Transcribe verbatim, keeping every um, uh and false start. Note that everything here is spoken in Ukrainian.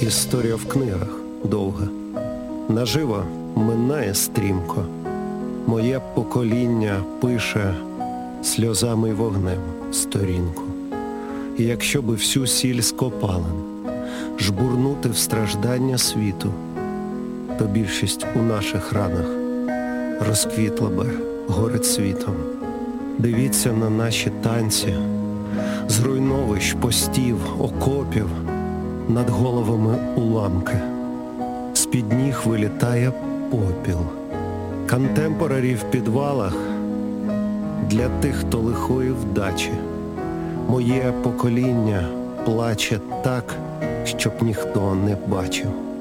Історія в книгах довга, наживо минає стрімко. Моє покоління пише сльозами й вогнем сторінку. І якщо би всю сіль з копалин жбурнути в страждання світу, то більшість у наших ранах розквітла би горецвітом. Дивіться на наші танці, зруйновищ, постів, окопів, над головами уламки. З-під ніг вилітає попіл. Контемпорарі в підвалах для тих, хто лихої вдачі. Моє покоління плаче так, щоб ніхто не бачив.